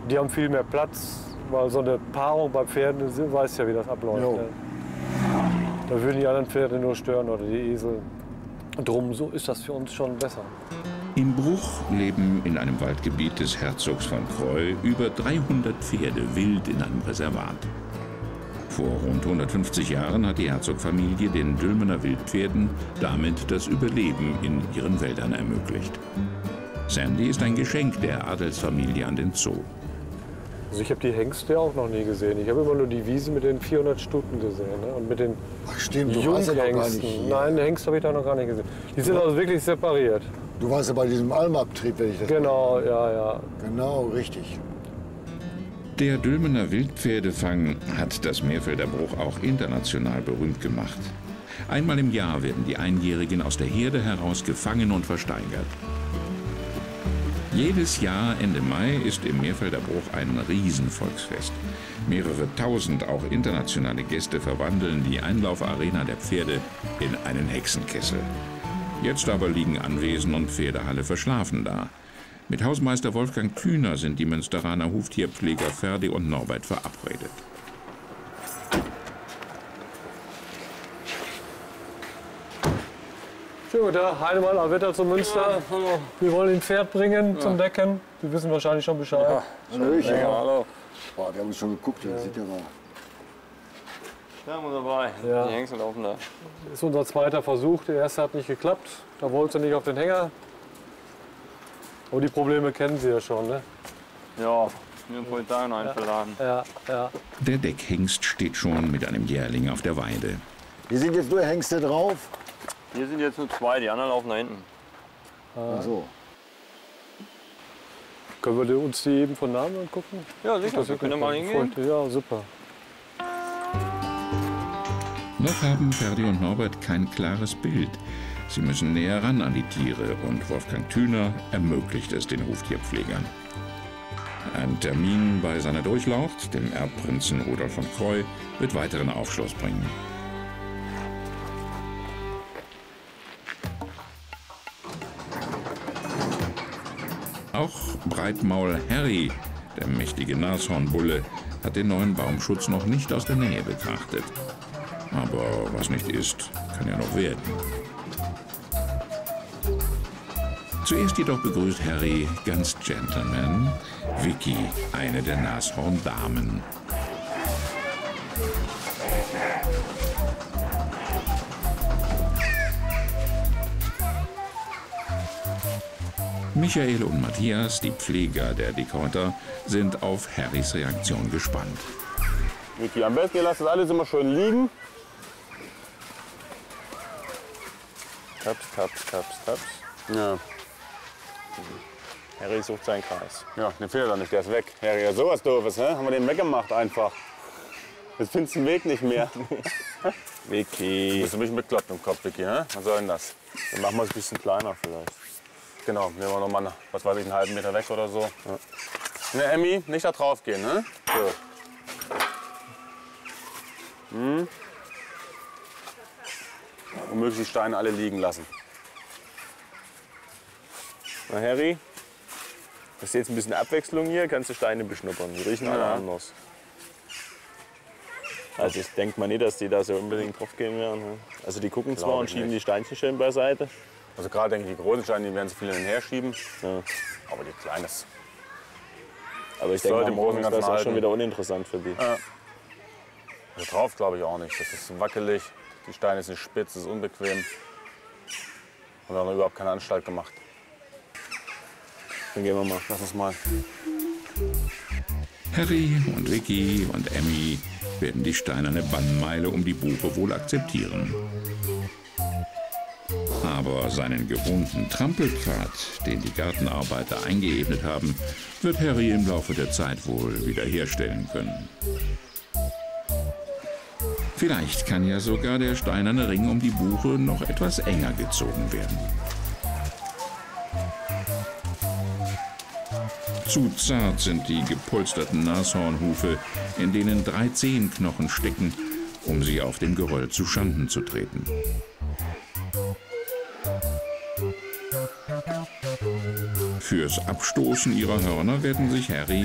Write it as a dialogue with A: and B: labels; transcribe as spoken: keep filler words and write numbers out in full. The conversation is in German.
A: Die haben viel mehr Platz, weil so eine Paarung bei Pferden, du weißt ja, wie das abläuft. Ne? Da würden die anderen Pferde nur stören oder die Esel. Drum so ist das für uns schon besser.
B: Im Bruch leben in einem Waldgebiet des Herzogs von Creux über dreihundert Pferde wild in einem Reservat. Vor rund hundertfünfzig Jahren hat die Herzogfamilie den Dülmener Wildpferden damit das Überleben in ihren Wäldern ermöglicht. Sandy ist ein Geschenk der Adelsfamilie an den Zoo.
A: Also ich habe die Hengste auch noch nie gesehen. Ich habe immer nur die Wiese mit den vierhundert Stuten gesehen. Ne? Und mit den
C: Ach stimmt, du warst ja noch gar nicht hier.
A: Nein, den Hengst habe ich da noch gar nicht gesehen. Die sind also wirklich separiert.
C: Du warst ja bei diesem Almabtrieb, wenn ich das...
A: Genau, ja, ja.
C: Genau, richtig.
B: Der Dülmener Wildpferdefang hat das Meerfelder Bruch auch international berühmt gemacht. Einmal im Jahr werden die Einjährigen aus der Herde heraus gefangen und versteigert. Jedes Jahr Ende Mai ist im Meerfelder Bruch ein Riesenvolksfest. Mehrere tausend auch internationale Gäste verwandeln die Einlaufarena der Pferde in einen Hexenkessel. Jetzt aber liegen Anwesen und Pferdehalle verschlafen da. Mit Hausmeister Wolfgang Kühner sind die Münsteraner Huftierpfleger Ferdi und Norbert verabredet.
A: Schönen guten Tag, Heinemann, Alwetter zum Münster. Ja, hallo. Wir wollen ein Pferd bringen ja. zum Decken. Sie wissen wahrscheinlich schon Bescheid.
C: Ja, Hallöchen.
A: Ja, hallo.
C: Boah, wir haben uns schon geguckt, ja. Sieht ja mal.
D: Da haben wir dabei.
A: Ja.
D: Die Hengste laufen da.
A: Das ist unser zweiter Versuch. Der erste hat nicht geklappt. Da wollte sie nicht auf den Hänger. Aber die Probleme kennen Sie ja schon, ne?
D: Ja, mir vor Tagen einverladen.
A: Ja, ja.
B: Der Deckhengst steht schon mit einem Jährling auf der Weide.
C: Hier sind jetzt nur Hengste drauf.
D: Hier sind jetzt nur zwei, die anderen laufen da hinten.
C: Ach so.
A: Können wir uns die eben von Namen angucken?
D: Ja, sicher. Wir können mal hingehen.
A: Ja, super.
B: Noch haben Ferdi und Norbert kein klares Bild. Sie müssen näher ran an die Tiere und Wolfgang Kühner ermöglicht es den Huftierpflegern. Ein Termin bei seiner Durchlaucht, dem Erbprinzen Rudolf von Creux, wird weiteren Aufschluss bringen. Auch Breitmaul Harry, der mächtige Nashornbulle, hat den neuen Baumschutz noch nicht aus der Nähe betrachtet. Aber was nicht ist, kann ja noch werden. Zuerst jedoch begrüßt Harry ganz Gentleman Vicky, eine der Nashorndamen. Michael und Matthias, die Pfleger der Dickhäuter, sind auf Harrys Reaktion gespannt.
E: Vicky, am besten ihr lasst das alles immer schön liegen. Taps, taps, taps, taps. Ja. Harry sucht seinen Kreis. Ja, den findet er nicht, der ist weg. Harry, ja sowas Doofes, hä? Haben wir den weggemacht einfach. Jetzt findest du den Weg nicht mehr. Vicky. Du bist ein bisschen bekloppt im Kopf, Vicky, hä? Was soll denn das? Dann machen wir es ein bisschen kleiner vielleicht. Genau, nehmen wir noch mal, was weiß ich, einen halben Meter weg oder so. Ja. Ne, Emmy, nicht da drauf gehen, ne? So. Hm. Und möglichst die Steine alle liegen lassen. Na, Harry, das ist jetzt ein bisschen Abwechslung hier, kannst du Steine beschnuppern. Die riechen alle ja. anders. Also ich denke mal nicht, dass die da so unbedingt drauf gehen werden. Also die gucken zwar und schieben die Steinchen schön beiseite. Also gerade denke ich, die großen Steine, die werden so viel hinterher schieben. Ja. Aber die kleines.
D: Aber ich denke, das ist auch schon wieder uninteressant für die.
E: Ja. Also drauf glaube ich auch nicht. Das ist wackelig, die Steine sind spitz, das ist unbequem. Und wir haben überhaupt keine Anstalt gemacht.
D: Dann gehen wir mal.
E: Lass uns mal.
B: Harry und Vicky und Emmy werden die steinerne Bannmeile um die Buche wohl akzeptieren. Aber seinen gewohnten Trampelpfad, den die Gartenarbeiter eingeebnet haben, wird Harry im Laufe der Zeit wohl wiederherstellen können. Vielleicht kann ja sogar der steinerne Ring um die Buche noch etwas enger gezogen werden. Zu zart sind die gepolsterten Nashornhufe, in denen drei Zehenknochen stecken, um sie auf dem Geröll zu Schanden zu treten. Fürs Abstoßen ihrer Hörner werden sich Harry